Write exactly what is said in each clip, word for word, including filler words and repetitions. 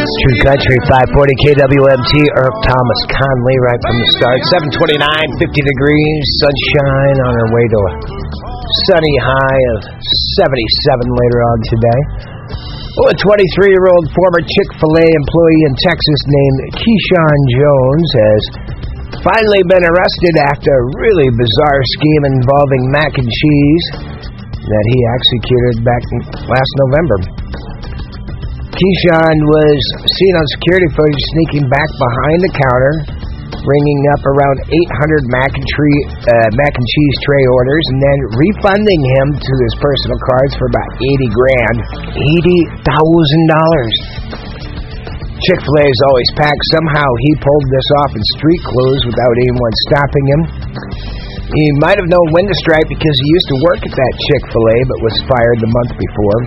True Country, five forty K W M T, Earl Thomas Conley right from the start. seven twenty-nine, fifty degrees, sunshine on our way to a sunny high of seventy-seven later on today. Well, a twenty-three-year-old former Chick-fil-A employee in Texas named Keyshawn Jones has finally been arrested after a really bizarre scheme involving mac and cheese that he executed back last November. Keyshawn was seen on security footage sneaking back behind the counter, ringing up around eight hundred mac and, tree, uh, mac and cheese tray orders, and then refunding him to his personal cards for about eighty grand, eighty thousand dollars. Chick-fil-A is always packed. Somehow he pulled this off in street clothes without anyone stopping him. He might have known when to strike because he used to work at that Chick-fil-A but was fired the month before.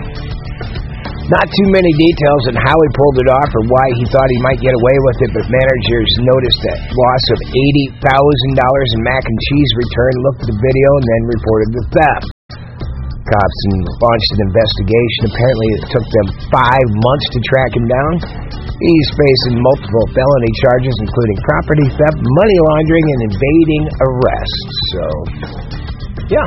Not too many details on how he pulled it off or why he thought he might get away with it, but managers noticed a loss of eighty thousand dollars in mac and cheese return, looked at the video, and then reported the theft. Cops launched an investigation. Apparently it took them five months to track him down. He's facing multiple felony charges, including property theft, money laundering, and evading arrest. So, yeah.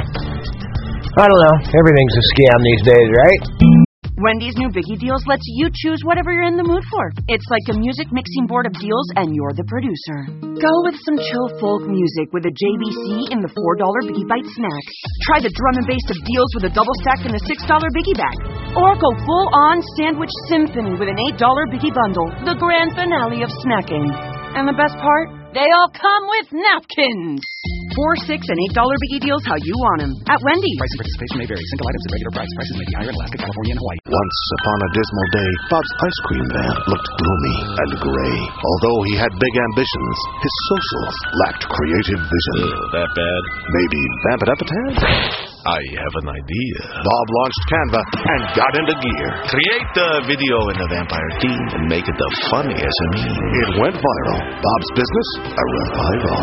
I don't know. Everything's a scam these days, right? Wendy's new Biggie Deals lets you choose whatever you're in the mood for. It's like a music mixing board of deals, and you're the producer. Go with some chill folk music with a J B C in the four dollar Biggie Bite snack. Try the drum and bass of deals with a double stack in the six dollar Biggie Bag. Or go full-on sandwich symphony with an eight dollar Biggie Bundle, the grand finale of snacking. And the best part? They all come with napkins. Four, six, and eight dollar Biggie Deals how you want them. At Wendy's. Price and participation may vary. Single items at regular price. Prices may be higher in Alaska, California, and Hawaii. Once upon a dismal day, Bob's ice cream van looked gloomy and gray. Although he had big ambitions, his socials lacked creative vision. Uh, that bad? Maybe vamp it up a tad? I have an idea. Bob launched Canva and got into gear. Create the video in the vampire theme and make it the funniest of me. It went viral. Bob's business, a revival.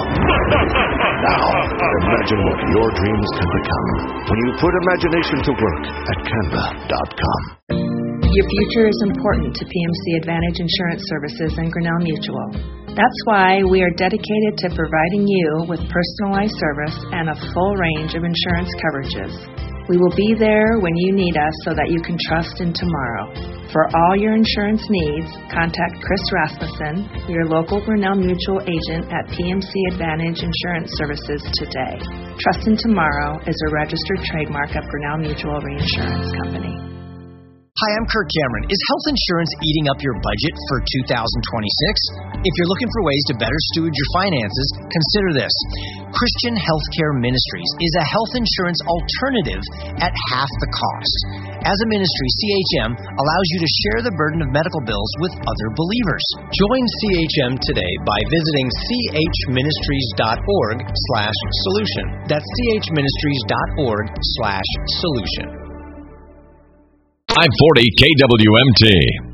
Now, imagine what your dreams can become when you put imagination to work at canva dot com. Your future is important to P M C Advantage Insurance Services and Grinnell Mutual. That's why we are dedicated to providing you with personalized service and a full range of insurance coverages. We will be there when you need us so that you can trust in tomorrow. For all your insurance needs, contact Chris Rasmussen, your local Grinnell Mutual agent at P M C Advantage Insurance Services today. Trust in Tomorrow is a registered trademark of Grinnell Mutual Reinsurance Company. Hi, I'm Kirk Cameron. Is health insurance eating up your budget for two thousand twenty-six? If you're looking for ways to better steward your finances, consider this. Christian Healthcare Ministries is a health insurance alternative at half the cost. As a ministry, C H M allows you to share the burden of medical bills with other believers. Join C H M today by visiting chministries.org slash solution. That's chministries.org slash solution. five forty K W M T.